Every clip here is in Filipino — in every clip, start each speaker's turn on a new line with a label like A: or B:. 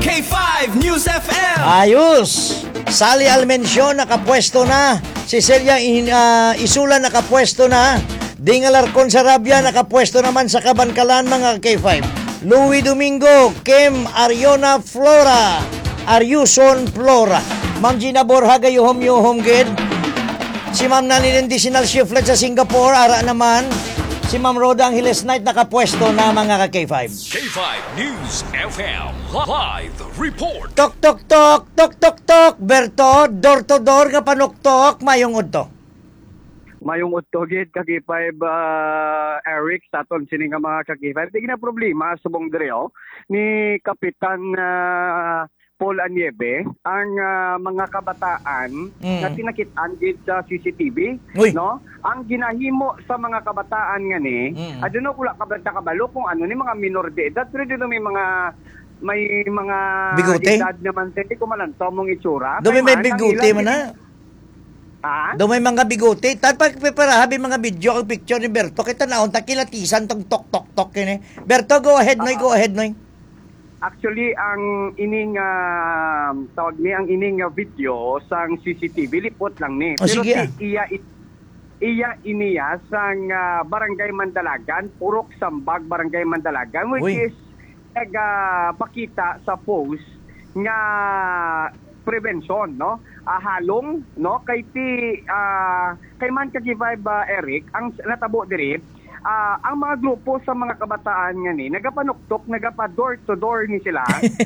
A: K5 News FM.
B: Ayos! Sally Almencio nakapwesto na. Cecilia Isula nakapwesto na. Ding Alarcon Sarabia nakapwesto naman sa Kabankalan mga K5. Louie Domingo, Kim Ariona Flora, Ariuson Flora. Ma'am Gina Borja gayuhom gid. Si Ma'am Nanilin Disinal Shiflet sa Singapore, ara naman. Si Ma'am Roda Angeles Knight nakapwesto na mga K5.
A: K5 News FM Live Report.
B: Tok tok tok, tok tok tok, Berto, door to door nga panuktok, mayong udto.
C: Mayong utogit kaki-5 Eric sa aton sini nga mga kaki-5. Di na problema subong direo ni Kapitan Paul Anieve ang mga kabataan na tinakitaan gid sa CCTV.
B: Uy.
C: No, ang ginahimo sa mga kabataan nga ni aduna kula kabalo kung ano ni mga minor de edad pero dito may mga
B: bigote
C: edad naman tete ko malantaw mong itsura.
B: Dumi may bigote man na.
C: Ha?
B: Do may mga bigote. Tapos prepara habi mga video ang picture ni Berto kita naon takilatisan tong tok tok tok kini. Berto go ahead go ahead noy.
C: Actually, ang ining tawag ni ang ining video sang CCTV lipot lang ni.
B: Oh,
C: pero
B: sige,
C: iya iniya sang Barangay Mandalagan, Purok Sambag Barangay Mandalagan which is pakita sa post nga prevention no. Halong no kay man kagi-vibe Eric ang natabo diri. Ang mga grupo sa mga kabataan nga ni nagapanuktok, nagapa-door to door ni sila.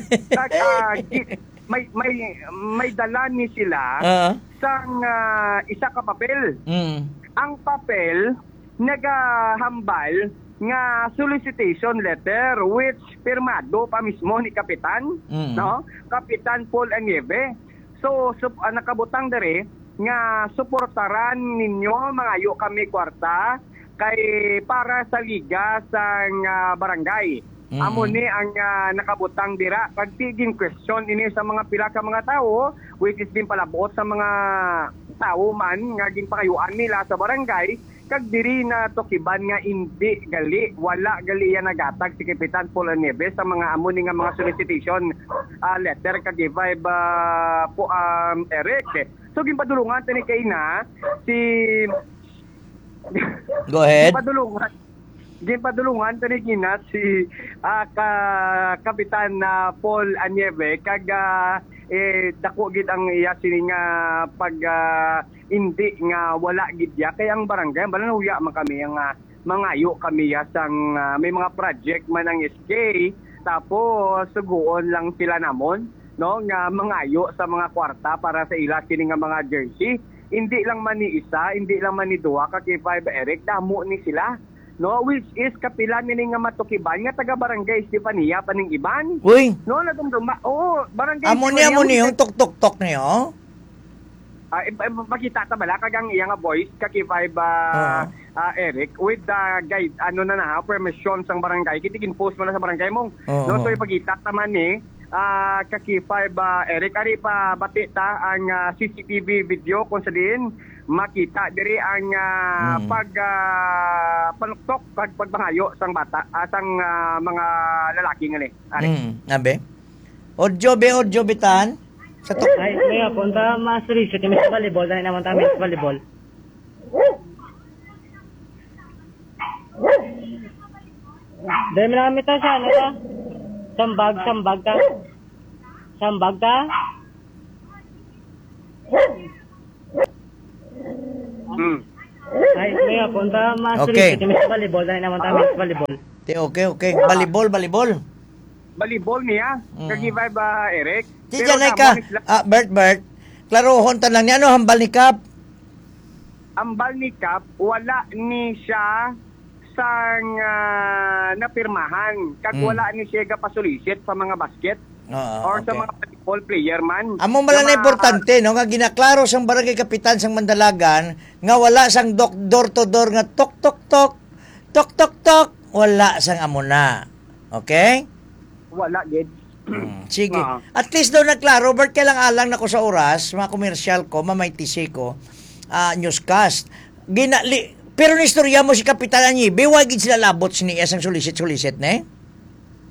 C: may dala ni sila sang isa ka papel. Ang papel nagahambal nga solicitation letter which pirmado pa mismo ni Kapitan, no? Kapitan Paul Anieve. So nakabutang dere nga suportaran ninyo mga ayo kami kwarta kay para sa liga sang barangay. Amo ni ang nakabutang dira pagtiging question ini sa mga pila ka mga tao which is din palabot sa mga tao man nga ginpakayuan nila sa barangay kag diri na tukiban nga hindi gali wala gali yan nagatag si Kapitan Paul Anieve sa mga amo ni nga mga solicitation letter kag vibe po Eric. So ginpadulungan tani kay na si
B: go ahead.
C: Ginpadulungan tani kina si Kapitan Paul Anieve kag dako gid ang iya sini nga pag hindi nga wala gid ya kay ang barangay balanuya man kami ang mangayo kami ya sang may mga project man ang SK tapos suguon lang sila namon no nga mangayo sa mga kwarta para sa ila sini nga mga jersey. Hindi lang man ni isa, hindi lang man ni duha ka kay K5 Eric, damo ni sila. No, which is kapila ni nga matukiban nga taga Barangay Estefania paning iban.
B: Uy.
C: No, nadumduma. Barangay
B: Amo ni yung tok tok tok niyo.
C: Makita ta bala kagang iya nga voice ka kay K5 Eric with the guide permission sang barangay kitigin post mo na sa barangay mo. No, so ipakita ta man ni kaki-5 Eric ari pa bati ta ang CCTV video kung sa din makita diri ang panuktok pagbangayo sang bata sang mga lalaki ngani ari
B: abe audio bitan sa tok
D: ay may punta masri sa team volleyball dahil naman tamis volleyball dahil namin ta siya ano ta Sambag ka? Ay, may punta masri sa team volleyball dahil naman tamis volleyball.
B: Okay. Volleyball.
C: Volleyball niya. Kagi-vibe Eric.
B: Diyan ay ka. Bert. Klarohon ta lang niya ano hambal ni Kap?
C: Hambal ni Kap wala ni siya sang napirmahan kag wala ni siya gapasulisit sa mga basket or sa mga basketball player man.
B: Amo man na importante no nga ginaklaro sang barangay kapitan sang Mandalagan nga wala sang door to door nga tok tok tok wala sang amo na. Okay?
C: Wala gid.
B: Sige. At least daw naklaro Bert kailang alang nako sa oras mga komersyal ko mamaitisi ko newscast pero ni istorya mo si Kapitan Anieve, wag gid sila labot niya sang sulisit-sulisit ne?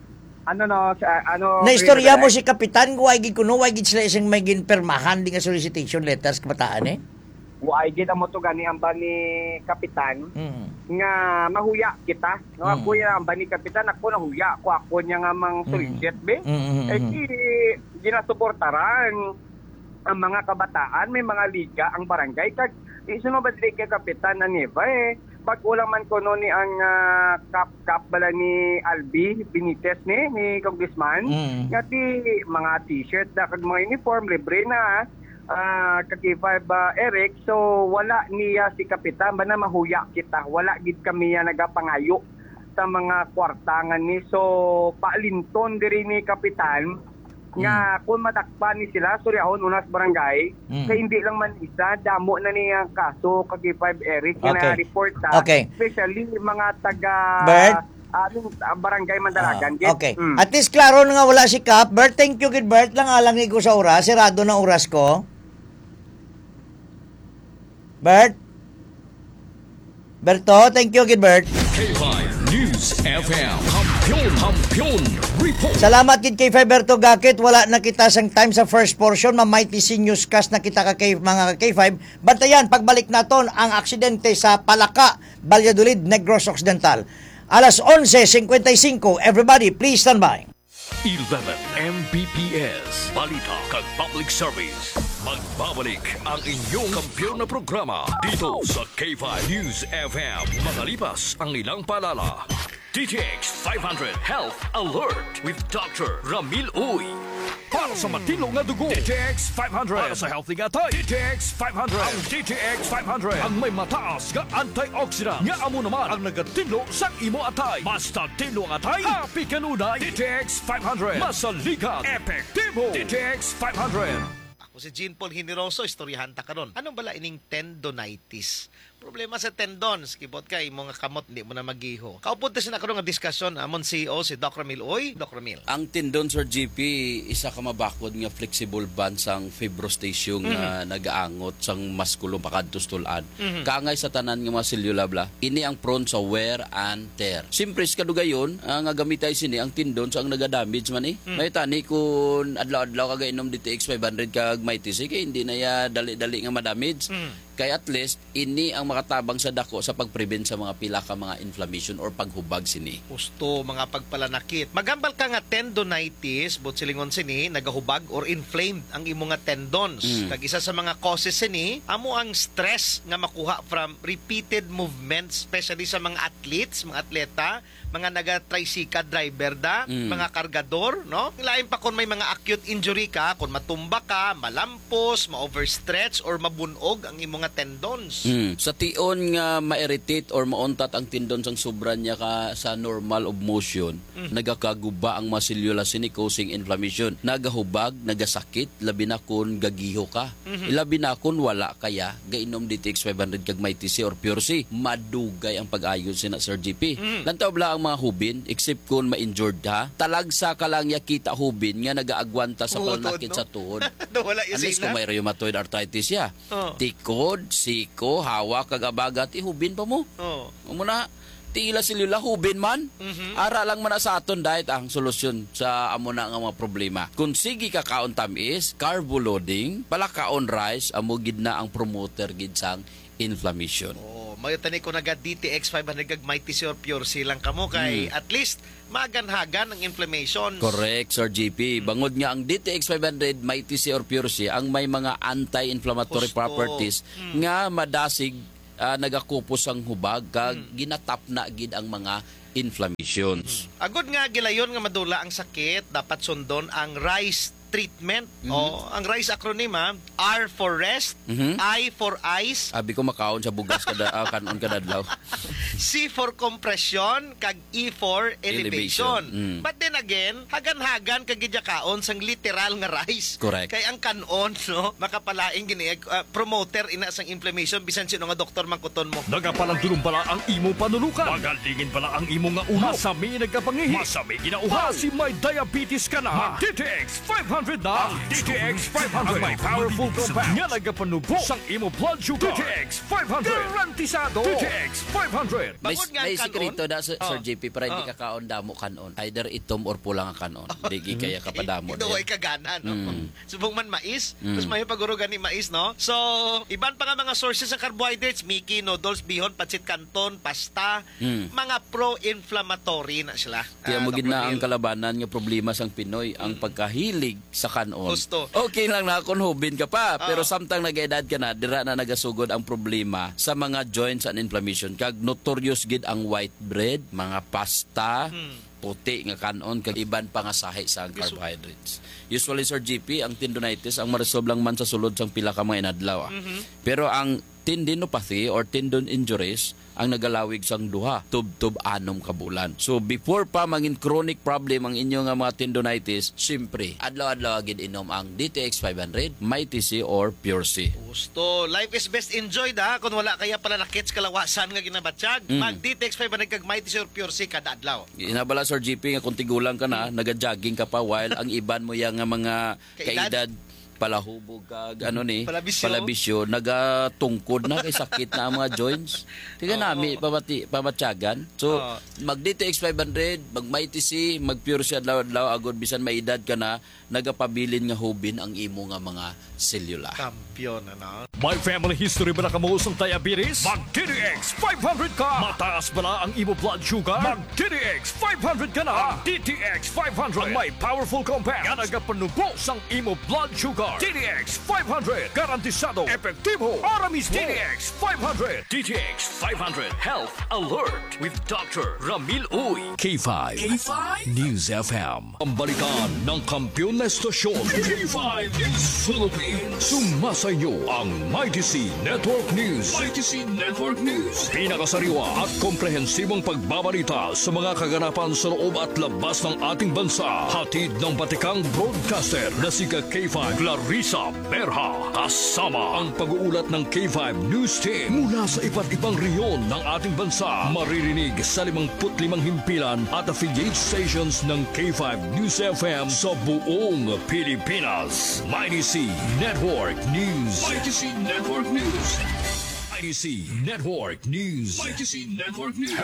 B: Naistorya mo si Kapitan, huwag gid kuno, huwag gid sila isang may ginpermahan di nga solicitation letters kabataan eh?
C: Huwag gid mo to gani ang ba ni Kapitan, nga mahuya kita. Ako yung ang ba ni Kapitan, ako nahuya. Ako niya nga mang solicit, be. Ginasuportaran ang mga kabataan, may mga liga, ang barangay. Kag, isunod kay Kapitan na Neva eh. Pag ulang man ko ni ang kap bala ni Albi Benitez ni Congressman, nga ti mga t-shirt, dakad mga uniform, libre na, kaki-5 Eric, so wala niya si Kapitan, ba na mahuya kita, wala gid kami ya nagapangayo sa mga kwartangan ni, so paalinton diri ni Kapitan, nga kung matakpan ni sila suryahon unas barangay kay hindi lang man isa damo na niya kaso kag 5 Eric na report especially mga taga barangay Mandalagan.
B: Okay. At least klaro na nga wala si Kap. Bert, thank you gid Bert lang alang ni ko sa oras, sirado na oras ko. Berto, thank you gid Bert.
A: K5 News FM. Kampiyon report.
B: Salamat gid kay Berto Gakit. Wala na kita sang time sa first portion. Mamighty News Cast na kita kay mga K5. Bantayan, pagbalik naton ang aksidente sa Palaka, Valladolid, Negros Occidental. Alas 11:55. Everybody, please stand by.
A: 11 Mbps. Balita kag Public Service. Magbabalik ang inyong kampiyon na programa dito sa K5 News FM. Makalipas ang ilang paalala. DTX 500 Health Alert with Dr. Ramil Uy. Para sa matilong nga dugo, DTX 500. Para sa healthy nga tay, DTX 500. Ang DTX 500 ang may mataas nga antioxidant. Nga amo naman ang nagatilo sa imo atay. Basta tilo ang atay, happy kanunay. DTX 500. Masaligan, epektibo. DTX 500.
E: Ako si Jean Paul Hiniroso, istoryahan ta karon. Anong bala ining tendonitis? Problema sa tendons, kibot kay mga kamot hindi mo na magiho. Kaupod ta sina karon nga diskusyon amon CEO si Dr. Ramil Uy. Dr. Ramil.
F: Ang tendon Sir GP isa ka mabakod nga flexible band sang fibrostation nga nagaangot sang maskulo pakadtos tulan. Kaangay sa tanan nga mga selula bla. Ini ang prone sa wear and tear. Simpres kadugayon nga gamitay sini ang tendons ang nagadamage man eh. May tani kun adlaw-adlaw kag inom DTX 500 kag may TC kay hindi na ya dali-dali nga madamage. Kaya at least, ini ang makatabang sa dako sa pag-prevent sa mga pila ka mga inflammation or paghubag sini.
E: Gusto, mga pagpalanakit. Magambal ka nga tendonitis, but silingon sini, nagahubag or inflamed ang imo nga tendons. Kag isa sa mga causes sini, amo ang stress nga makuha from repeated movements, especially sa mga athletes, mga atleta, mga naga-tricycle driver da, mga kargador, no? Lain pa kung may mga acute injury ka, kung matumba ka, malampos, ma-overstretch, or mabunog ang imo nga tendons.
F: Sa tion nga ma-irritate or mauntat ang tendons ang sobra niya ka sa normal of motion, nagakaguba ang mga selula sini causing inflammation. Nagahubag, nagasakit, labi na kun gagiho ka. Labi na kun wala kaya, gainom DTX 500 kag may TC or Pure C, madugay ang pag-ayon sina Sir GP. Lantaw bla ang mga hubin, except kung ma-injured ha, talagsa ka lang kita hubin nga nagaagwanta sa panakit no? Sa tuhod. Unless kung may rheumatoid arthritis ya. Tikod, siko, hawa, kagabagat, ihubin pa mo. Muna, tila silula, hubin man. Ara lang man sa aton dahil ang solusyon sa amo na nga mga problema. Kung sige kakaon tamis, carbo loading, palakaon rice, amo gid na ang promoter gid sang inflammation.
E: May tani ko naga DTX 500 kag may TC or Pure C lang kamo kay at least maganhagan ang inflammation.
F: Correct, Sir GP. Bangod nga ang DTX 500 may TC or Pure C ang may mga anti-inflammatory properties nga madasig nagakupos ang hubag kag ginatap na gid ang mga inflammations.
E: Agod nga gilayon nga madula ang sakit, dapat sundon ang RICE treatment. Ang RICE acronym R for rest, I for eyes,
F: abi ko makaon sa bugas kada kanon kadadlaw.
E: C for compression kag E for elevation. But then again, hagan-hagan kag gidya kaon sang literal nga rice.
F: Correct.
E: Kay ang kanon no makapalaing gini promoter ina sang inflammation bisan sino nga doktor mangkuton mo.
A: Nagapalandulong pala ang imo panulukan. Magalingin pala ang imo nga ulo. Masami nagkapangihi. Masami ginauhaw. Si may diabetes ka na. DTX 500 500 na ang DTX 500. Ang may powerful compound nga nagapanubo sang imo blood sugar. DTX 500. Garantisado. DTX 500.
F: May sekreto na Sir JP para hindi ka kaon damo kanon. Either itom or pulang ang kanon. Di kaya ka padamo.
E: Ito ay kagana, no? Subong man mais. Tapos may pagurugan ni mais, no? So, iban pa nga mga sources ng carbohydrates. Miki, noodles, bihon, pancit canton, pasta. Mga pro-inflammatory na sila.
F: Kaya mo na ang kalabanan nga problema sang Pinoy ang pagkahilig sa kanon.
E: Gusto.
F: Okay lang na kung hubin ka pa, pero samtang nag-edad ka na, dira na nagasugod ang problema sa mga joints and inflammation. Kag notorious gid ang white bread, mga pasta, puti nga kanon, kag iban pa nga sahi sa carbohydrates. Usually, Sir GP, ang tendonitis ang maresolve lang man sa sulod sang pila ka mga inadlaw. Pero ang tendinopathy or tendon injuries ang nagalawig sang duha, tub-tub 6 ka bulan. So before pa mangin chronic problem ang inyo nga mga tendonitis, siyempre adlaw-adlaw gid inom ang DTX 500, MyTC or Pure C.
E: Gusto. Life is best enjoyed ha. Kung wala kaya pala na kits kalawasan nga ginabatsyag, mag DTX 500 kag MyTC or Pure C kada adlaw.
F: Inabala Sir GP nga kung tigulang ka na, naga-jogging ka pa while ang iban mo yang nga mga kaedad palahubog kag palabisyo nagatungkod na kay sakit na ang mga joints. Tiga nami pamatyagan. So mag DTX 500, mag MyTC, mag Pure C adlaw-adlaw agod bisan maedad ka na nagapabilin nga hubin ang imo nga mga selula.
E: Kampiyon ano.
A: May family history ba na kamuusong diabetes? Mag DTX 500 ka! Mataas ba na ang imo blood sugar? Mag DTX 500 ka na! Ang DTX 500 ang may powerful compound nga nagapanubo sang imo blood sugar. DTX 500 garantisado, epektibo, para mismo. DTX 500. DTX 500 Health Alert with Dr. Ramil Uy. K5 News FM. Ang balikan ng kampiyon na estasyon. K5 News Philippines. Sumasayo ang MyTC Network News. MyTC Network News. Pinakasariwa at komprehensibong pagbabalita sa mga kaganapan sa loob at labas ng ating bansa. Hatid ng batikang broadcaster na si K5 Clarissa Berha. Kasama ang pag-uulat ng K5 News Team mula sa iba't ibang rehiyon ng ating bansa. Maririnig sa 55 himpilan at affiliate stations ng K5 News FM sa buong Pilipinas. MyTC Network News. MyTC Network News. MyTC Network News. MyTC Network News.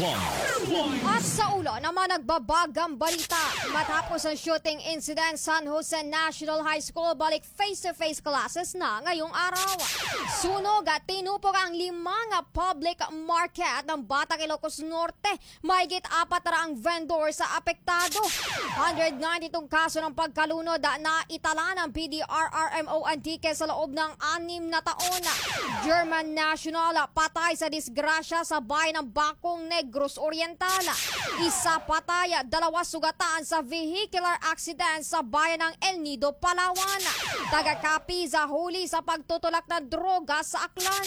G: At sa ulo naman nagbabagang balita. Matapos ang shooting incident, San Jose National High School balik face-to-face classes na ngayong araw. Sunog at tinupok ang 5 public market ng Batang Ilocos Norte. Mahigit 4 ang vendor sa apektado. 192 kaso ng pagkalunod na itala ng PDRRMO Antique sa loob ng 6 na taon. German National patay sa disgrasya sa bayan ng Bacong, Negros Oriental. Isa patay, 2 sugatan sa vehicular accident sa bayan ng El Nido, Palawan. Taga-Capiz huli sa pagtutulak ng droga sa Aklan.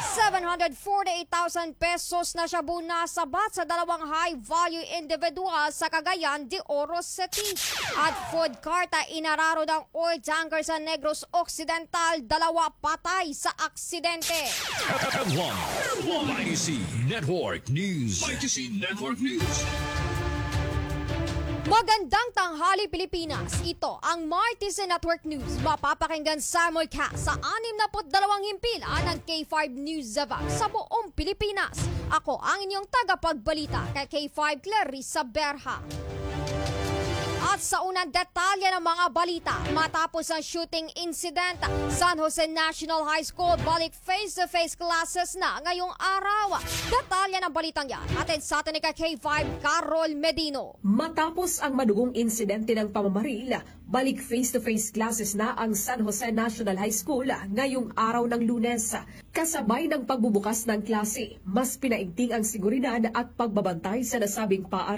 G: 748,000 pesos na shabu na sabat sa 2 high-value individual sa Cagayan de Oro City. At food cart inararo ng oil tanker sa Negros Occidental, 2 patay sa aksidente.
A: MyTC Network News. MyTC Network News.
G: Magandang tanghali Pilipinas. Ito ang MyTC Network News. Mapapakinggan simulcast sa 62 himpilan ng K5 News sa buong Pilipinas. Ako ang inyong tagapagbalita kay K5 Clarissa Berha. At sa unang detalye ng mga balita, matapos ang shooting incident, San Jose National High School balik face-to-face classes na ngayong araw. Detalye ng balitang yan atin sa atin ni K5 Carol Medino.
H: Matapos ang madugong insidente ng pamamaril, balik face-to-face classes na ang San Jose National High School ngayong araw ng Lunes. Kasabay ng pagbubukas ng klase, mas pinaigting ang seguridad at pagbabantay sa nasabing paaralan.